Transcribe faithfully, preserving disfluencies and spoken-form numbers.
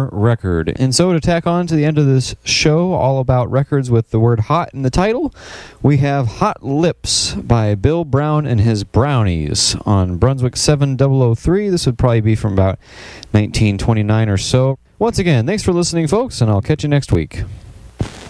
more record. And so to tack on to the end of this show, all about records with the word hot in the title, we have Hot Lips by Bill Brown and his Brownies on Brunswick seven thousand three. This would probably be from about nineteen twenty-nine or so. Once again, thanks for listening, folks, and I'll catch you next week.